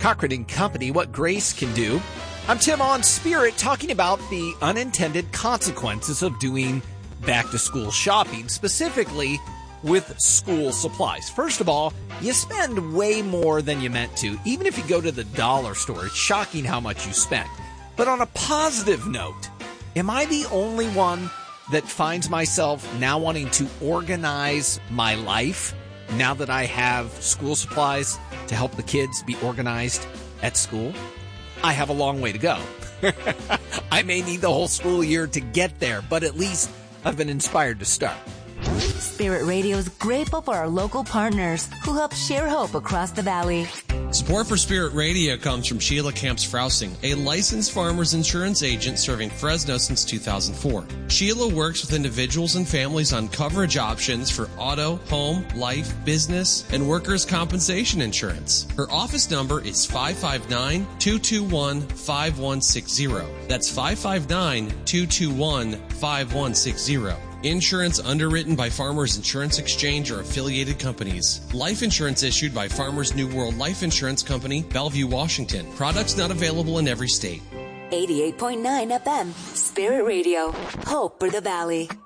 Cochran & Company, what grace can do. I'm Tim on Spirit, talking about the unintended consequences of doing back-to-school shopping, specifically with school supplies. First of all, you spend way more than you meant to. Even if you go to the dollar store, it's shocking how much you spend. But on a positive note, am I the only one that finds myself now wanting to organize my life now that I have school supplies to help the kids be organized at school? I have a long way to go. I may need the whole school year to get there, but at least I've been inspired to start. Spirit Radio is grateful for our local partners who help share hope across the valley. Support for Spirit Radio comes from Sheila Camps Frousing, a licensed farmers insurance agent serving Fresno since 2004. Sheila works with individuals and families on coverage options for auto, home, life, business, and workers' compensation insurance. Her office number is 559-221-5160. That's 559-221-5160. Insurance underwritten by Farmers Insurance Exchange or affiliated companies. Life insurance issued by Farmers New World Life Insurance Company, Bellevue, Washington. Products not available in every state. 88.9 FM, Spirit Radio. Hope for the Valley.